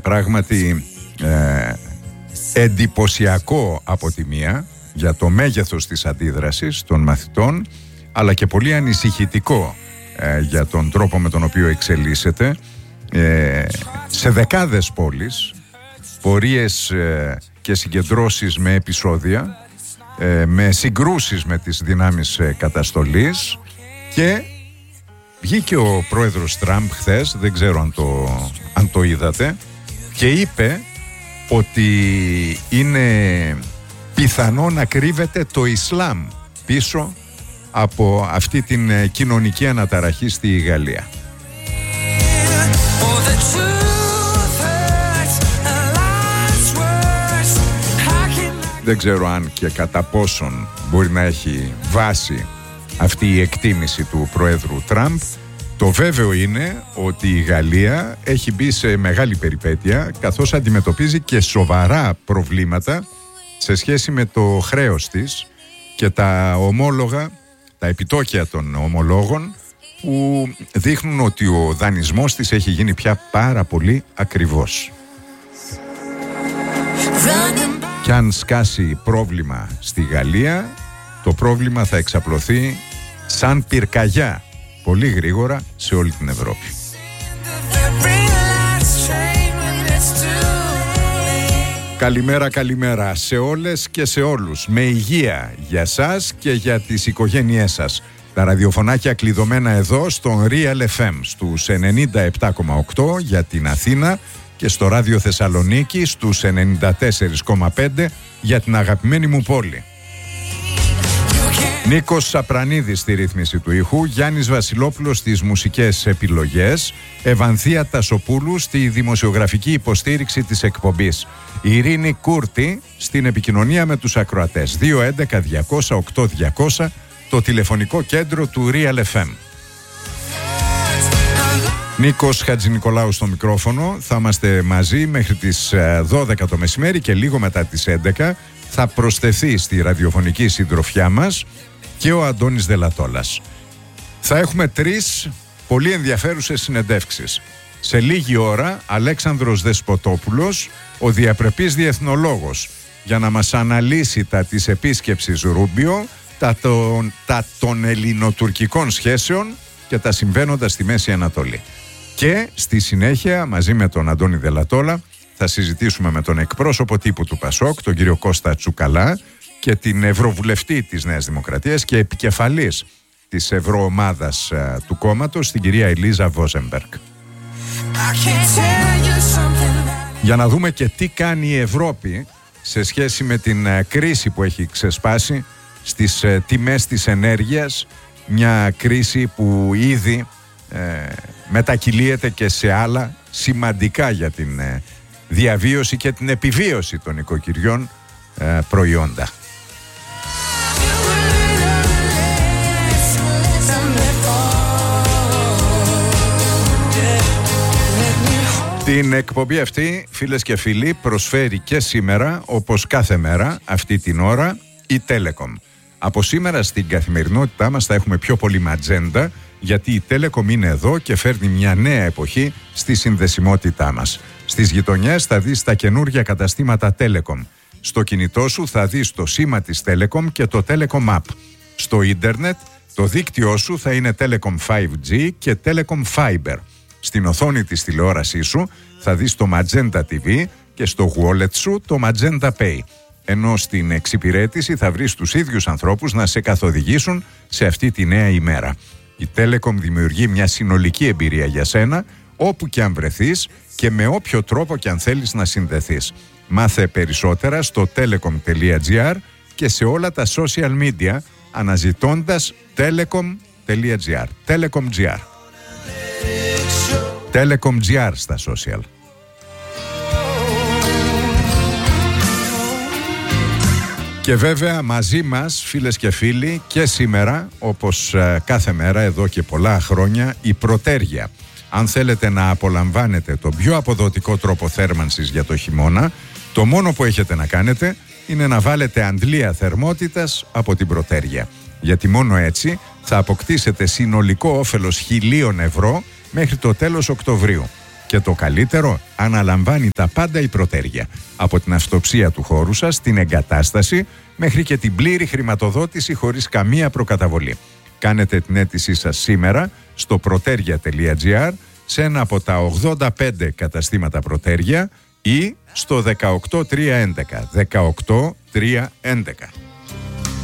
πράγματι εντυπωσιακό από τη μία για το μέγεθος της αντίδρασης των μαθητών, αλλά και πολύ ανησυχητικό για τον τρόπο με τον οποίο εξελίσσεται σε δεκάδες πόλεις, πορείες και συγκεντρώσεις με επεισόδια, με συγκρούσεις με τις δυνάμεις καταστολής. Και βγήκε ο πρόεδρος Τραμπ χθες, δεν ξέρω αν το είδατε, και είπε ότι είναι πιθανό να κρύβεται το Ισλάμ πίσω από αυτή την κοινωνική αναταραχή στη Γαλλία. Δεν ξέρω αν και κατά πόσον μπορεί να έχει βάση αυτή η εκτίμηση του Προέδρου Τραμπ. Το βέβαιο είναι ότι η Γαλλία έχει μπει σε μεγάλη περιπέτεια, καθώς αντιμετωπίζει και σοβαρά προβλήματα σε σχέση με το χρέος της και τα ομόλογα, τα επιτόκια των ομολόγων, που δείχνουν ότι ο δανεισμός της έχει γίνει πια πάρα πολύ ακριβώς. Και αν σκάσει πρόβλημα στη Γαλλία, το πρόβλημα θα εξαπλωθεί σαν πυρκαγιά πολύ γρήγορα σε όλη την Ευρώπη. Καλημέρα σε όλες και σε όλους. Με υγεία για σας και για τις οικογένειές σας. Τα ραδιοφωνάκια κλειδωμένα εδώ στον Real FM στους 97,8 για την Αθήνα και στο Ράδιο Θεσσαλονίκη στους 94,5 για την αγαπημένη μου πόλη. Νίκος Σαπρανίδης στη ρύθμιση του ήχου, Γιάννης Βασιλόπουλος στις μουσικές επιλογές, Ευανθία Τασοπούλου στη δημοσιογραφική υποστήριξη της εκπομπής, Ειρήνη Κούρτη στην επικοινωνία με τους ακροατές. 211-200-8200 το τηλεφωνικό κέντρο του Real FM. Νίκος Χατζηνικολάου στο μικρόφωνο. Θα είμαστε μαζί μέχρι τις 12 το μεσημέρι και λίγο μετά τις 11 θα προσθεθεί στη ραδιοφωνική συντροφιά μας και ο Αντώνης Δελατόλας. Θα έχουμε 3 πολύ ενδιαφέρουσες συνεντεύξεις. Σε λίγη ώρα Αλέξανδρος Δεσποτόπουλος, ο διαπρεπής διεθνολόγος, για να μας αναλύσει τα της επίσκεψης Ρούμπιο, τα των ελληνοτουρκικών σχέσεων και τα συμβαίνοντα στη Μέση Ανατολή. Και στη συνέχεια, μαζί με τον Αντώνη Δελατόλα, θα συζητήσουμε με τον εκπρόσωπο τύπου του Πασόκ, τον κύριο Κώστα Τσουκαλά, και την Ευρωβουλευτή της Νέας Δημοκρατίας και επικεφαλής της Ευρωομάδας του κόμματος, την κυρία Ελίζα Βόζεμπεργκ. Για να δούμε και τι κάνει η Ευρώπη σε σχέση με την κρίση που έχει ξεσπάσει στις τιμές της ενέργειας, μια κρίση που ήδη μετακυλίεται και σε άλλα σημαντικά για την διαβίωση και την επιβίωση των οικοκυριών προϊόντα. Την εκπομπή αυτή, φίλες και φίλοι, προσφέρει και σήμερα, όπως κάθε μέρα, αυτή την ώρα, η Telecom. Από σήμερα στην καθημερινότητά μας θα έχουμε πιο πολύ ματζέντα, γιατί η Telecom είναι εδώ και φέρνει μια νέα εποχή στη συνδεσιμότητά μας. Στις γειτονιές θα δεις τα καινούργια καταστήματα Telecom. Στο κινητό σου θα δεις το σήμα της Telecom και το Telecom App. Στο ίντερνετ το δίκτυό σου θα είναι Telecom 5G και Telecom Fiber. Στην οθόνη της τηλεόρασής σου θα δεις το Magenta TV και στο wallet σου το Magenta Pay. Ενώ στην εξυπηρέτηση θα βρεις τους ίδιους ανθρώπους να σε καθοδηγήσουν σε αυτή τη νέα ημέρα. Η Telecom δημιουργεί μια συνολική εμπειρία για σένα, όπου και αν βρεθείς και με όποιο τρόπο και αν θέλεις να συνδεθείς. Μάθε περισσότερα στο telecom.gr και σε όλα τα social media αναζητώντας telecom.gr. Telecom.gr. Telecom.gr στα social. Και βέβαια μαζί μας, φίλες και φίλοι, και σήμερα, όπως κάθε μέρα εδώ και πολλά χρόνια, η Πρωτέργεια. Αν θέλετε να απολαμβάνετε τον πιο αποδοτικό τρόπο θέρμανσης για το χειμώνα, το μόνο που έχετε να κάνετε είναι να βάλετε αντλία θερμότητας από την Πρωτέργεια. Γιατί μόνο έτσι θα αποκτήσετε συνολικό όφελος 1.000 ευρώ μέχρι το τέλος Οκτωβρίου. Και το καλύτερο, αναλαμβάνει τα πάντα η Πρωτέργεια. Από την αυτοψία του χώρου σας, την εγκατάσταση, μέχρι και την πλήρη χρηματοδότηση χωρίς καμία προκαταβολή. Κάνετε την αίτησή σας σήμερα στο protergia.gr, σε ένα από τα 85 καταστήματα Πρωτέργεια ή στο 18311. 18311.